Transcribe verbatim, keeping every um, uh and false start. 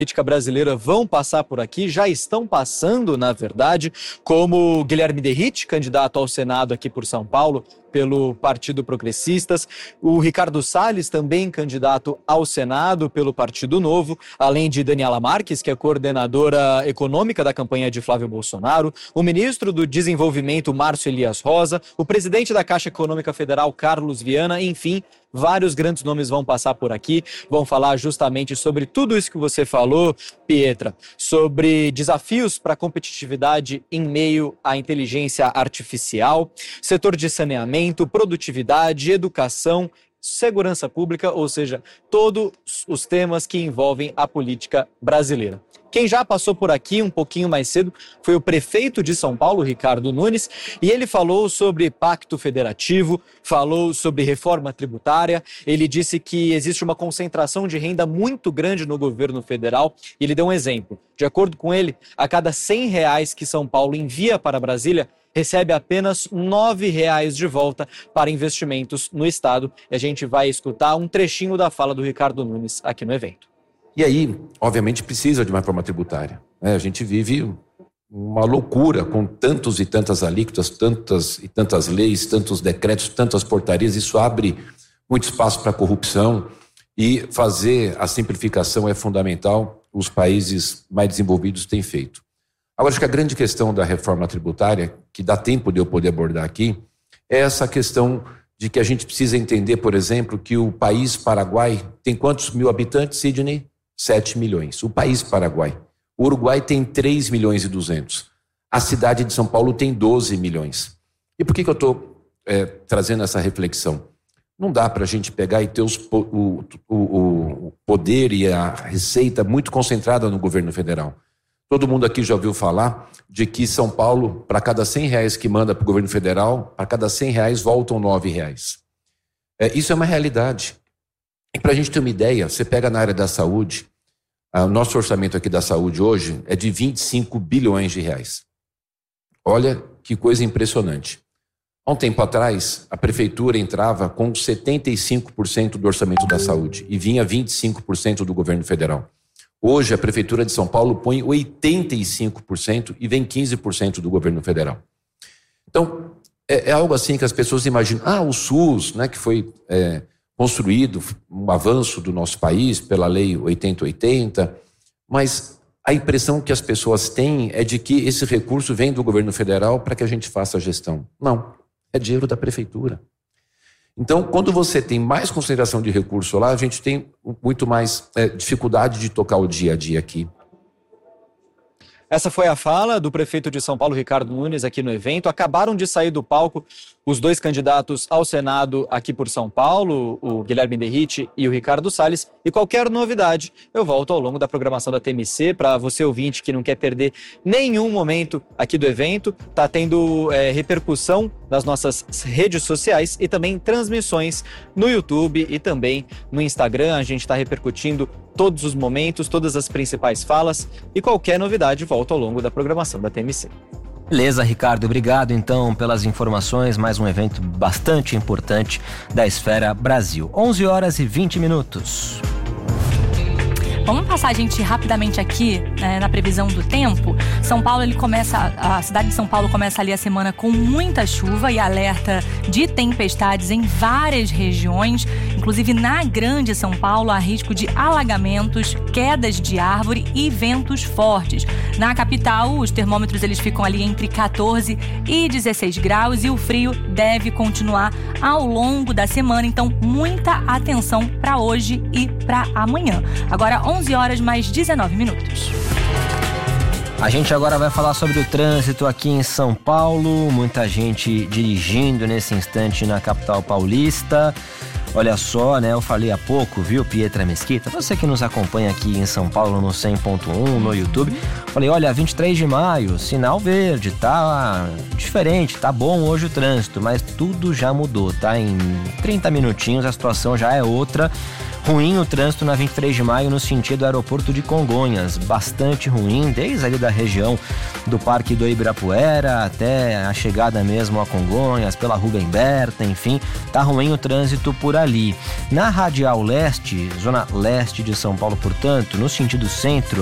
política brasileira vão passar por aqui, já estão passando, na verdade, como Guilherme Derrite, candidato ao Senado aqui por São Paulo, pelo Partido Progressistas, o Ricardo Salles, também candidato ao Senado pelo Partido Novo, além de Daniela Marques, que é coordenadora econômica da campanha de Flávio Bolsonaro, o ministro do Desenvolvimento, Márcio Elias Rosa, o presidente da Caixa Econômica Federal, Carlos Viana, enfim, vários grandes nomes vão passar por aqui, vão falar justamente sobre tudo isso que você falou, Pietra, sobre desafios para a competitividade em meio à inteligência artificial, setor de saneamento, produtividade, educação, segurança pública, ou seja, todos os temas que envolvem a política brasileira. Quem já passou por aqui um pouquinho mais cedo foi o prefeito de São Paulo, Ricardo Nunes, e ele falou sobre pacto federativo, falou sobre reforma tributária, ele disse que existe uma concentração de renda muito grande no governo federal, e ele deu um exemplo. De acordo com ele, a cada cem reais que São Paulo envia para Brasília, recebe apenas nove reais de volta para investimentos no estado. E a gente vai escutar um trechinho da fala do Ricardo Nunes aqui no evento. E aí, obviamente, precisa de uma reforma tributária. A gente vive uma loucura com tantos e tantas alíquotas, tantas e tantas leis, tantos decretos, tantas portarias. Isso abre muito espaço para corrupção e fazer a simplificação é fundamental. Os países mais desenvolvidos têm feito. Agora, acho que a grande questão da reforma tributária, que dá tempo de eu poder abordar aqui, é essa questão de que a gente precisa entender, por exemplo, que o país Paraguai tem quantos mil habitantes, Sidney? sete milhões. O país Paraguai. O Uruguai tem três milhões e duzentos. A cidade de São Paulo tem doze milhões. E por que, que eu estou é, trazendo essa reflexão? Não dá para a gente pegar e ter os, o, o, o poder e a receita muito concentrada no governo federal. Todo mundo aqui já ouviu falar de que São Paulo, para cada cem reais que manda para o governo federal, para cada cem reais voltam nove reais. É, isso é uma realidade. E para a gente ter uma ideia, você pega na área da saúde, o nosso orçamento aqui da saúde hoje é de vinte e cinco bilhões de reais. Olha que coisa impressionante. Há um tempo atrás, a prefeitura entrava com setenta e cinco por cento do orçamento da saúde e vinha vinte e cinco por cento do governo federal. Hoje, a Prefeitura de São Paulo põe oitenta e cinco por cento e vem quinze por cento do governo federal. Então, é, é algo assim que as pessoas imaginam. Ah, o SUS, né, que foi é, construído, um avanço do nosso país pela Lei oitenta oitenta, mas a impressão que as pessoas têm é de que esse recurso vem do governo federal para que a gente faça a gestão. Não, é dinheiro da Prefeitura. Então, quando você tem mais concentração de recurso lá, a gente tem muito mais é, dificuldade de tocar o dia a dia aqui. Essa foi a fala do prefeito de São Paulo, Ricardo Nunes, aqui no evento. Acabaram de sair do palco os dois candidatos ao Senado aqui por São Paulo, o Guilherme Derrite e o Ricardo Salles. E qualquer novidade, eu volto ao longo da programação da T M C. Para você ouvinte que não quer perder nenhum momento aqui do evento, está tendo é, repercussão nas nossas redes sociais e também transmissões no YouTube e também no Instagram. A gente está repercutindo todos os momentos, todas as principais falas e qualquer novidade volta ao longo da programação da T M C. Beleza, Ricardo, obrigado então pelas informações, mais um evento bastante importante da Esfera Brasil. onze horas e vinte minutos. Vamos passar a gente rapidamente aqui, né, na previsão do tempo. São Paulo, ele começa, a cidade de São Paulo começa ali a semana com muita chuva e alerta de tempestades em várias regiões, inclusive na Grande São Paulo há risco de alagamentos, quedas de árvore e ventos fortes. Na capital, os termômetros eles ficam ali entre catorze e dezesseis graus e o frio deve continuar ao longo da semana, então muita atenção para hoje e para amanhã. Agora, onze horas mais dezenove minutos. A gente agora vai falar sobre o trânsito aqui em São Paulo. Muita gente dirigindo nesse instante na capital paulista. Olha só, né? Eu falei há pouco, viu, Pietra Mesquita? Você que nos acompanha aqui em São Paulo no cem ponto um, no YouTube. Falei, olha, vinte e três de maio, sinal verde, tá diferente, tá bom hoje o trânsito, mas tudo já mudou, tá? Em trinta minutinhos a situação já é outra. Ruim o trânsito na vinte e três de maio no sentido aeroporto de Congonhas, bastante ruim, desde ali da região do Parque do Ibirapuera até a chegada mesmo a Congonhas, pela Rubem Berta, enfim, tá ruim o trânsito por ali. Na Radial Leste, zona leste de São Paulo, portanto, no sentido centro,